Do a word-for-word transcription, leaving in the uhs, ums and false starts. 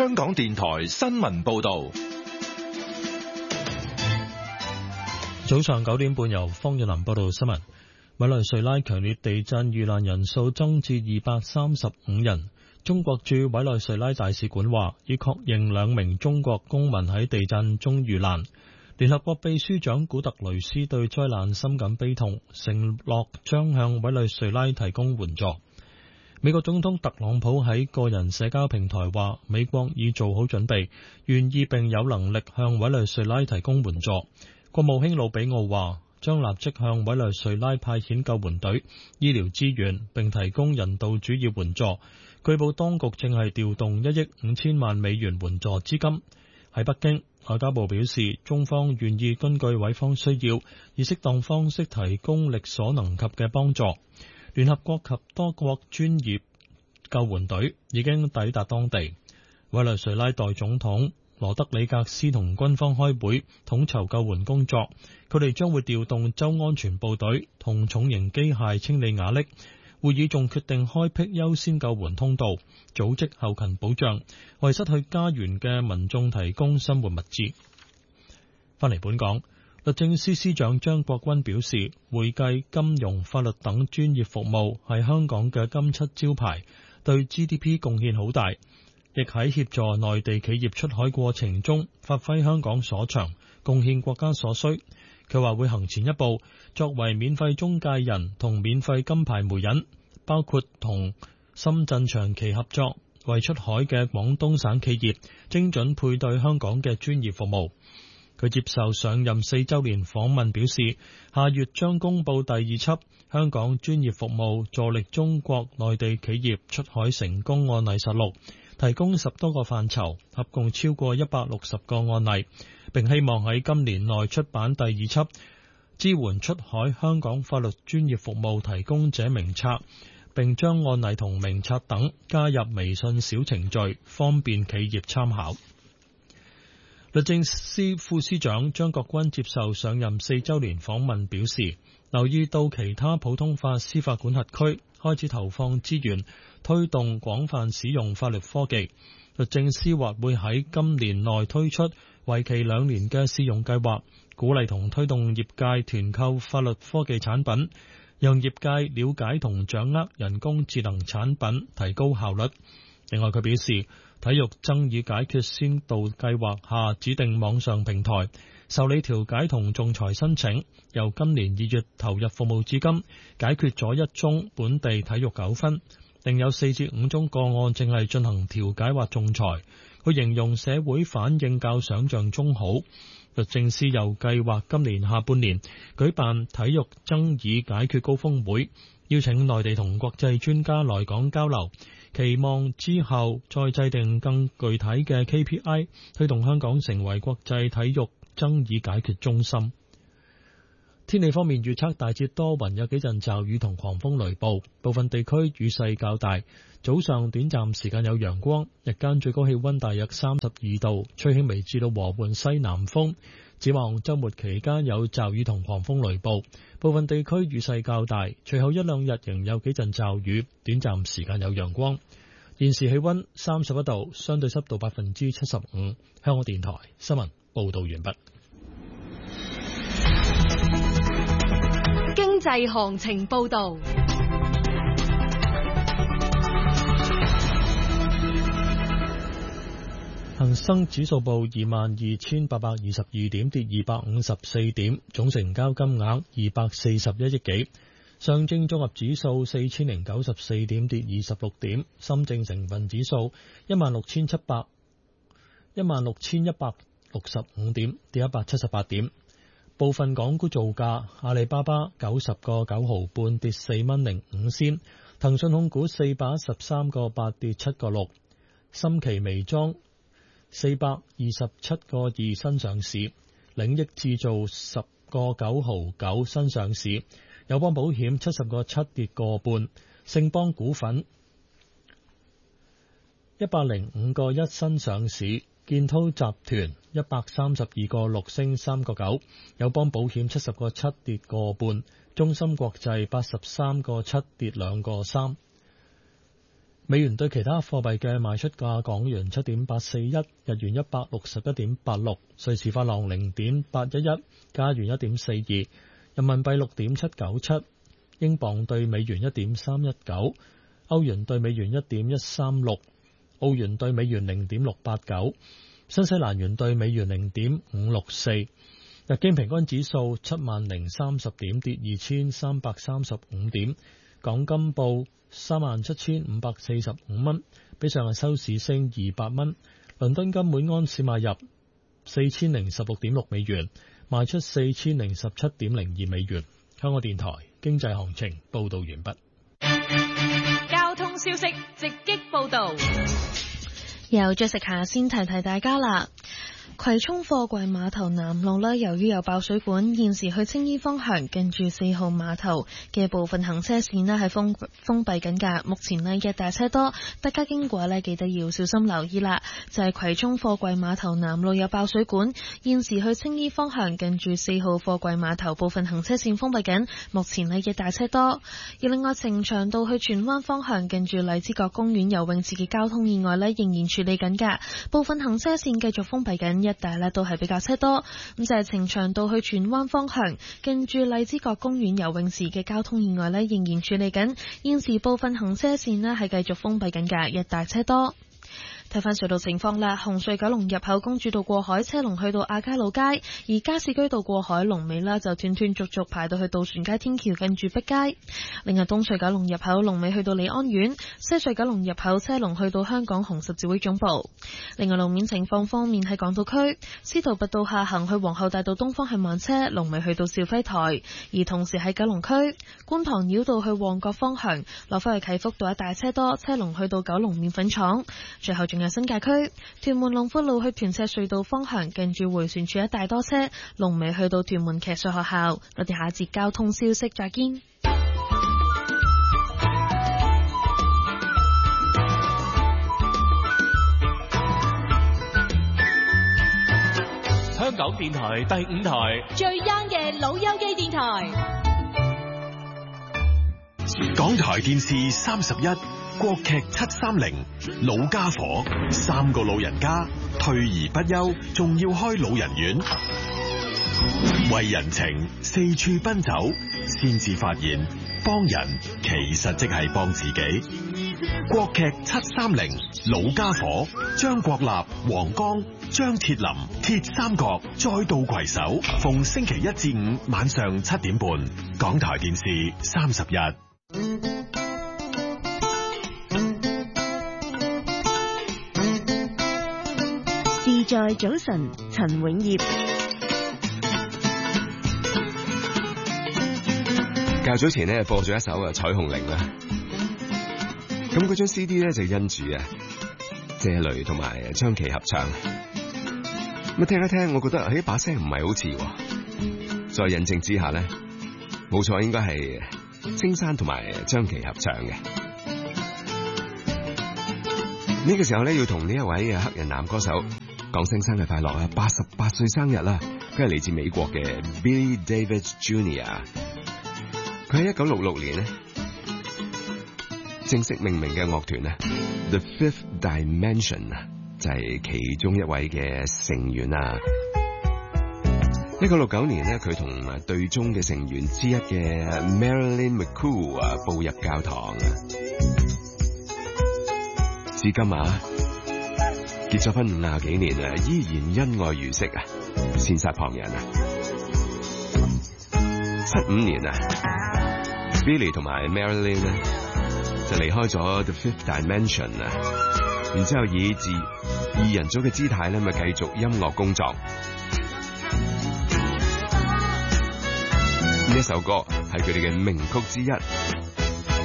香港電台新聞報道。 早上九點半，由方若林報道新聞。委內瑞拉強烈地震遇難人數增至二百三十五人。中國駐委內瑞拉大使館話，已確認兩名中國公民喺地震中遇難。聯合國秘書長古特雷斯對災難深感悲痛，承諾將向委內瑞拉提供援助。美國總統特朗普喺個人社交平台話，美國已做好準備，願意並有能力向委內瑞拉提供援助。國務卿魯比奧話，將立即向委內瑞拉派遣救援隊、醫療資源，並提供人道主義援助。據報當局正係調動一億五千萬美元援助資金。喺北京，外交部表示，中方願意根據委方需要，以適當方式提供力所能及嘅幫助。聯合國及多國專業救援隊已經抵達當地。委內瑞拉代總統羅德里格斯同軍方開會統籌救援工作，佢哋將會調動州安全部隊同重型機械清理瓦礫。會議仲決定開闢優先救援通道，組織後勤保障，為失去家園嘅民眾提供生活物資。翻嚟本港，律政司司長張國鈞表示，會計、金融、法律等專業服務係香港嘅金漆招牌，對 G D P 貢獻好大，亦喺協助內地企業出海過程中發揮香港所長，貢獻國家所需。佢話會行前一步，作為免費中介人同免費金牌媒人，包括同深圳長期合作，為出海嘅廣東省企業精準配對香港嘅專業服務。佢接受上任四週年訪問表示，下月將公佈第二輯香港專業服務助力中國內地企業出海成功案例實錄，提供十多個範疇，合共超過一百六十個案例，並希望喺今年內出版第二輯支援出海香港法律專業服務提供者名冊，並將案例同名冊等加入微信小程序，方便企業參考。律政司副司長張國鈞接受上任四週年訪問表示，留意到其他普通法司法管轄區開始投放資源推動廣泛使用法律科技，律政司或會喺今年內推出為期兩年嘅試用計劃，鼓勵同推動業界團購法律科技產品，讓業界了解同掌握人工智能產品，提高效率。另外，佢表示，體育爭議解決先導計劃下指定網上平台受理調解同仲裁申請，由今年二月投入服務至今，解決咗一宗本地體育糾紛，另有四至五宗個案正係進行調解或仲裁。佢形容社會反應較想象中好。律政司又計劃今年下半年舉辦體育爭議解決高峰會，邀請內地同國際專家來港交流，期望之後再制定更具體嘅 K P I， 推動香港成為國際體育爭議解決中心。天氣方面預測大致多雲，有幾陣驟雨同狂風雷暴，部分地區雨勢較大。早上短暫時間有陽光，日間最高氣溫大約三十二度，吹輕微至到和緩西南風。展望周末期間有驟雨同狂風雷暴，部分地區雨勢較大。隨後一兩日仍有幾陣驟雨，短暫時間有陽光。現時氣溫三十一度，相對濕度百分之七十五。香港電台新聞報道完畢。 經濟行情報道。 恒生指數報二萬二千八百二十二點，跌二百五十四點，總成交金額二百四十一億幾。上證綜合指數四千零九十四點，跌二十六點。深證成分指數一萬六千七百一萬六千一百六十五點，跌一百七十八點。部分港股造價：阿里巴巴九十個九毫半，跌四蚊零五仙；騰訊控股四百一十三個八，跌七個六；深奇微裝四百二十七個二新上市，領益製造十個九毫九新上市，友邦保險七十個七跌個半，盛邦股份一百零五個一新上市，建滔集團一百三十二個六升三個九，友邦保險七十個七跌個半，中芯國際八十三個七跌兩個三。 美元對其他貨幣嘅賣出價：港元七點八四一，日元一百六十一點八六，瑞士法郎零點八一一，加元一點四二，人民幣六點七九七，英鎊對美元一點三一九，歐元對美元一點一三六，澳元對美元零點六八九，新西蘭元對美元零點五六四。日經平均指數七萬零三十點，跌二千三百三十五點。港金報三萬七千五百四十五蚊，比上日收市升二百蚊。倫敦金每安士買入四千零十六點六美元，賣出四千零十七點零二美元。香港電台經濟行情報道完畢。 交通消息直擊報道， 由着食下先提提大家啦。葵涌貨櫃碼頭南路呢，由於有爆水管，現時去青衣方向近住四號碼頭嘅部分行車線呢係封封閉緊㗎。目前呢一大車多，大家經過呢記得要小心留意啦。就係、是、葵涌貨櫃碼頭南路有爆水管，現時去青衣方向近住四號貨櫃碼頭部分行車線封閉緊，目前呢一大車多。而另外呈祥道去荃灣方向近住荔枝角公園游泳池嘅交通意外呢仍然處理緊㗎，部分行車線繼續封閉緊。一帶咧都係比較車多，咁就係呈祥道去荃灣方向，近住荔枝角公園游泳池嘅交通意外咧仍然處理緊，現時部分行車線咧係繼續封閉緊嘅，一帶車多。睇翻隧道情況啦，紅隧九龍入口公主道過海車龍去到亞皆老街，而加士居道過海龍尾啦就斷斷續續排到去渡船街天橋近住碧街。另外東隧九龍入口龍尾去到利安苑，西隧九龍入口車龍去到香港紅十字會總部。另外路面情況方面喺港島區，司徒拔道下行去皇后大道東方向慢車，龍尾去到肇輝台；而同時喺九龍區觀塘繞道去旺角方向，落返去啟福道一大車多，車龍去到九龍麵粉廠。最後仲有新界區屯門龍富路去屯赤隧道方向，近住迴旋處一大多車，龍尾去到屯門騎術學校。我哋下節交通消息再見。 香港電台第五台最 young 嘅老友記電台， 港台電視三十一。國劇七三零，老家伙，三個老人家退而不休，仲要開老人院，為人情四處奔走，先至發現幫人其實即係幫自己。國劇七三零，老家伙，張國立、黃剛、張鐵林，鐵三角再度攜手，逢星期一至五晚上七點半，港台電視三十一。 自在早晨，陳永業。 較早前呢播咗一首啊《彩虹鈴》啦，咁嗰張 C D 咧就因住啊謝雷同埋張琪合唱，咁聽一聽，我覺得喺把聲唔係好似，再印證之下咧，冇錯，應該係青山同埋張琪合唱嘅。呢個時候咧要同呢一位黑人男歌手講聲生日快樂啊！八十八歲生日啦！佢係嚟自美國嘅 Billy David Junior 佢喺一九六六年呢正式命名嘅樂團啊 The Fifth Dimension 啊，就係其中一位嘅成員啊。一九六九年呢，佢同隊中嘅成員之一嘅 Marilyn McCool 啊步入教堂啊。至今啊，結咗婚五廿幾年啊，依然恩愛如昔啊，羨煞旁人啊。七五年啊 ，Billy 同埋 Marilyn 咧就離開咗 The Fifth Dimension 啊，然之後以自二人組嘅姿態咧，咪繼續音樂工作。呢一首歌係佢哋嘅名曲之一。